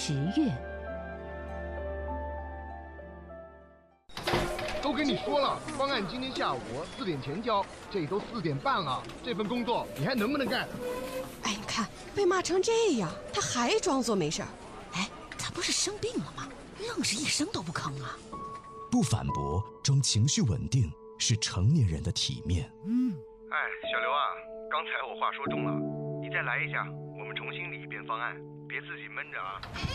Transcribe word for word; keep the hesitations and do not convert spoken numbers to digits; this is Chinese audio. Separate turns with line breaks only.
十月。
都跟你说了，方案今天下午四点前交，这都四点半了，这份工作你还能不能干？
哎，你看被骂成这样，他还装作没事儿。
哎，他不是生病了吗？愣是一声都不吭啊！
不反驳，装情绪稳定，是成年人的体面。
哎，小刘啊，刚才我话说重了，你再来一下，我们重新理一遍方案，别自己闷着啊。